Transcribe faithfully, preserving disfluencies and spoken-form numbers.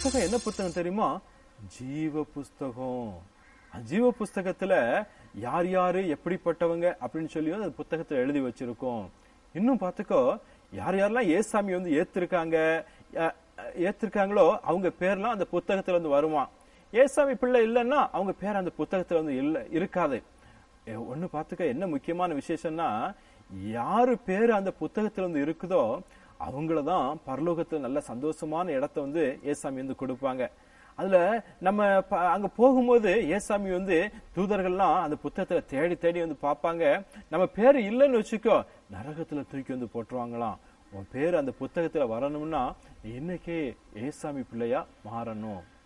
புஸ்தகம் என்ன புத்தகம் தெரியுமா? ஜீவ புஸ்தகம். ஜீவ புஸ்தகத்துல யார் யாரு எப்படிப்பட்டவங்க அப்படின்னு சொல்லி அந்த புத்தகத்துல எழுதி வச்சிருக்கோம். இன்னும் பாத்துக்கோ, யார் யாரெல்லாம் ஏசாமி வந்து ஏத்திருக்காங்க ஏத்திருக்காங்களோ அவங்க பேர்லாம் அந்த புத்தகத்துல வந்து வருவான். ஏசாமி பிள்ளை இல்லைன்னா அவங்க பேர் அந்த புத்தகத்துல வந்து இல்ல இருக்காது. ஒண்ணு பாத்துக்க, என்ன முக்கியமான விசேஷம்னா, யாரு பேரு அந்த புத்தகத்துல வந்து இருக்குதோ அவங்களதான் பரலோகத்துல நல்ல சந்தோஷமான இடத்த வந்து ஏசாமி வந்து கொடுப்பாங்க. அதுல நம்ம அங்க போகும்போது ஏசாமி வந்து தூதர்கள்லாம் அந்த புத்தகத்துல தேடி தேடி வந்து பார்ப்பாங்க. நம்ம பேரு இல்லைன்னு வச்சுக்கோ, நரகத்துல தூக்கி வந்து போட்டுருவாங்களாம். உன் பேரு அந்த புத்தகத்துல வரணும்னா இன்னைக்கே ஏசாமி பிள்ளையா மாறணும்.